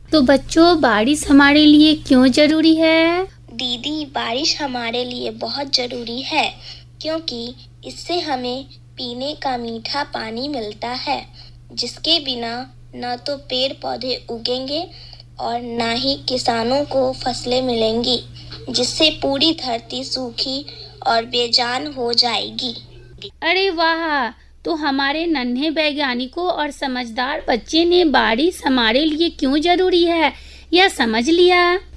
तो बच्चों, बारिश हमारे लिए क्यों जरूरी है? दीदी, बारिश हमारे लिए बहुत ज़रूरी है क्योंकि इससे हमें पीने का मीठा पानी मिलता है, जिसके बिना न तो पेड़ पौधे उगेंगे और ना ही किसानों को फसलें मिलेंगी, जिससे पूरी धरती सूखी और बेजान हो जाएगी। अरे वाह! तो हमारे नन्हे वैज्ञानिकों और समझदार बच्चे ने बारिश हमारे लिए क्यों जरूरी है यह समझ लिया।